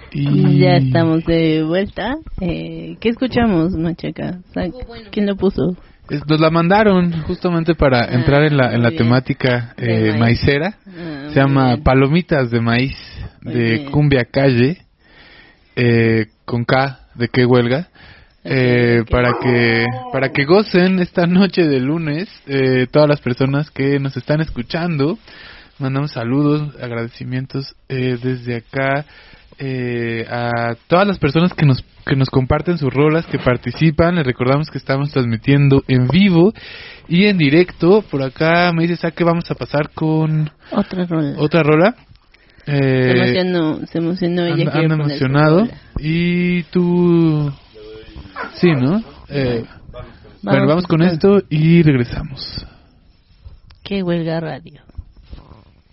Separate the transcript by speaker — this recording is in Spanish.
Speaker 1: Y
Speaker 2: ya estamos de vuelta. ¿Qué escuchamos, Machaca? ¿Quién lo puso?
Speaker 1: Nos la mandaron justamente para entrar en la
Speaker 2: muy bien.
Speaker 1: temática
Speaker 2: De maíz.
Speaker 1: maicera. Se llama
Speaker 2: Muy bien.
Speaker 1: Palomitas de Maíz,
Speaker 2: Muy
Speaker 1: de
Speaker 2: bien.
Speaker 1: Cumbia Calle, con K de qué huelga. Para que gocen esta noche de lunes, todas las personas que nos están escuchando, mandamos saludos, agradecimientos desde acá a todas las personas que nos comparten sus rolas, que participan. Les recordamos que estamos transmitiendo en vivo y en directo. Por acá me dice que vamos a pasar con
Speaker 2: Otra rola.
Speaker 1: se
Speaker 2: Se emocionó ella.
Speaker 1: anda
Speaker 2: quiere poner su
Speaker 1: emocionado.
Speaker 2: rola.
Speaker 1: Y tú... Sí, ¿no? Bueno, vamos con esto y regresamos.
Speaker 2: Qué huelga radio.